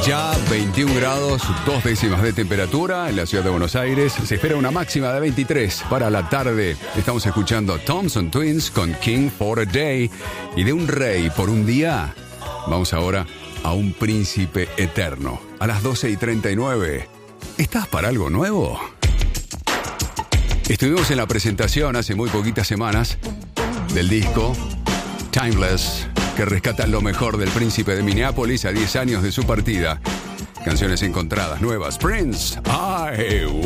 Ya 21 grados, 2 décimas de temperatura en la ciudad de Buenos Aires. Se espera una máxima de 23 para la tarde. Estamos escuchando Thompson Twins con King for a Day. Y de un rey por un día, vamos ahora a un príncipe eterno. A las 12:39. ¿Estás para algo nuevo? Estuvimos en la presentación hace muy poquitas semanas del disco Timeless, que rescata lo mejor del príncipe de Minneapolis a 10 años de su partida. Canciones encontradas nuevas. Prince,